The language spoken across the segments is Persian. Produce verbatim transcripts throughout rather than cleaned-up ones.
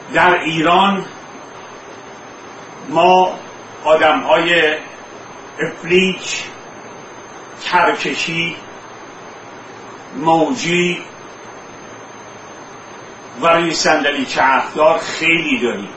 در ایران ما آدم‌های افلیج، ترکشی، موجی و روی صندلی چرخدار خیلی داریم.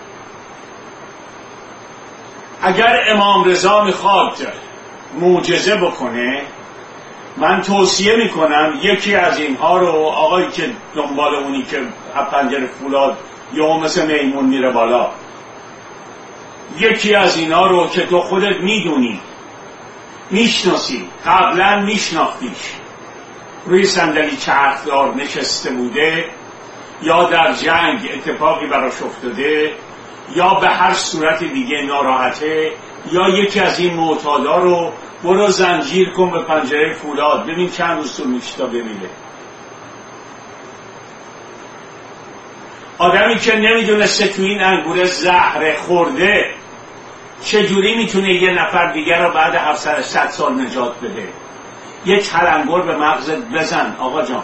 اگر امام رضا میخواد معجزه بکنه، من توصیه میکنم یکی از اینها رو، آقایی که دنبال اونی که پنجره فولاد یا مثل میمون میره بالا، یکی از اینا رو که تو خودت میدونی، میشناسی، قبلا میشناختیش، روی صندلی چرخدار نشسته بوده یا در جنگ اتفاقی براش افتاده یا به هر صورت دیگه ناراحته، یا یکی از این معتادا رو برو زنجیر کن به پنجره فولاد، ببین چند روز طول میکشه تا بمیره. آدمی که نمیدونسته تو این انگور زهر خورده چجوری میتونه یه نفر دیگر رو بعد هفتصد سال نجات بده؟ یه تلنگر به مغزت بزن آقا جان.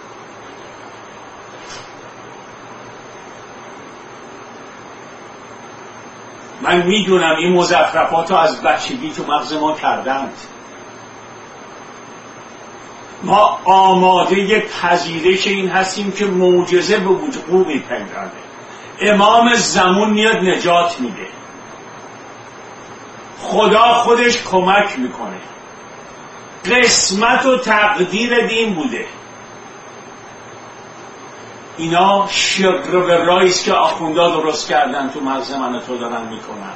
من میدونم این مزخرفات رو از بچگی تو مغز ما کردند. ما آماده پذیرش این هستیم که معجزه به وقوع میپیونده. امام زمان میاد نجات میده، خدا خودش کمک میکنه، قسمت و تقدیر دین بوده. اینا شر و رایست که آخوندا درست کردن تو مغز من تو دارن میکنن.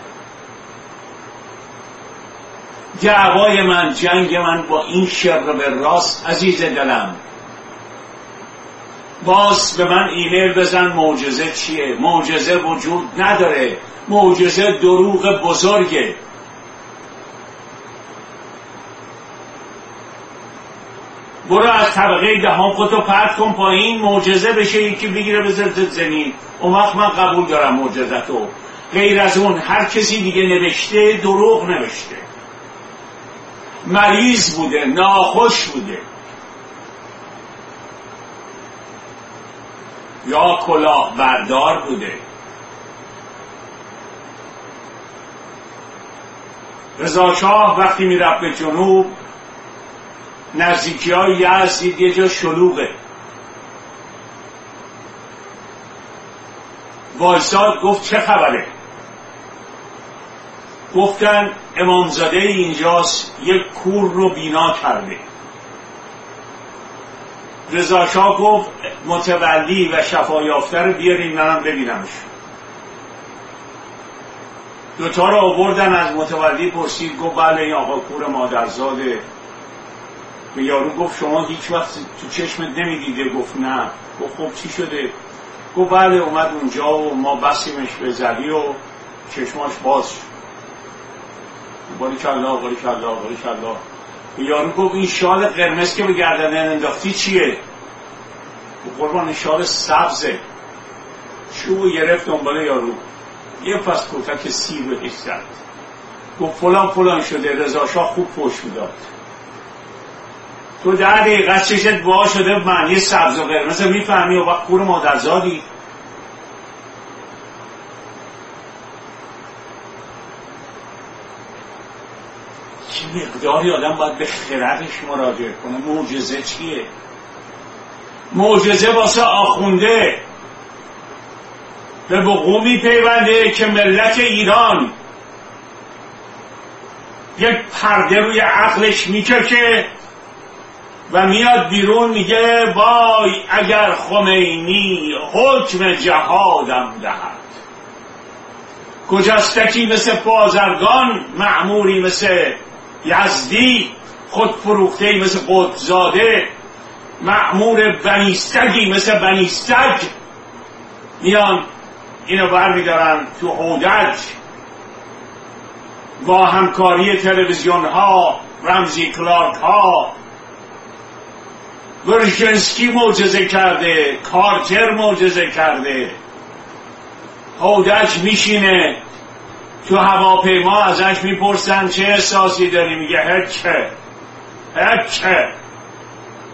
دعوای من، جنگ من با این شر و راست عزیز دلم. باز به من ایمیل بزن معجزه چیه؟ معجزه وجود نداره، معجزه دروغ بزرگه. برو از طبقه دهم خودتو پرت کن پایین، معجزه بشه یکی بگیره بذارت زمین، اون وقت من قبول دارم معجزتو. غیر از اون هر کسی دیگه نوشته دروغ نوشته، مریض بوده، ناخوش بوده، یا کلاه بردار بوده. رضا شاه وقتی میرفت به جنوب، نزدیکی های یزد یه جا شلوغه، وایساد گفت چه خبره؟ گفتن امامزاده اینجاست، یک کور رو بینا کرده. رضا شاه گفت متولی و شفا یافته رو بیارین منم ببینمش. دوتا رو آوردن، از متولی پرسید، گفت بله این آقا کور مادرزاده. به یارو گفت شما هیچ وقت تو چشمت نمیدیده؟ گفت نه. گفت خب چی شده؟ گفت بله اومد اونجا و ما بسیمش به زلی و چشماش باز شد. باری کلا باری کلا باری کلا. به یارو گفت این شال قرمز که به گردن انداختی چیه؟ گفت قربان شال سبزه. شو گرفت دنبال یارو، یه پس کتک سیر بهش زد، گفت فلان فلان شده. رضا شاه خوب پشت میداد. تو ده دقیقه چشت وا شده معنی سبز و قرمز میفهمی و وقت کور مادرزادی. چه مقداری آدم باید به خردش مراجعه کنه. معجزه چیه؟ معجزه واسه آخونده به وقوع میپیونده که ملت ایران یک پرده روی عقلش میکشه و میاد بیرون میگه وای اگر خمینی حکم جهادم دهد. گجستکی مثل بازرگان، معموری مثل یزدی، خود فروختهی مثل قطبزاده، معمور بنیستگی مثل بنیستگ، میان اینو بر میدارن تو هودج با همکاری تلویزیون ها، رمزی کلارک ها. ورژنسکی معجزه کرده، کارتر معجزه کرده. هودج میشینه تو هواپیما، ازش میپرسن چه احساسی داری؟ میگه هچه هچه.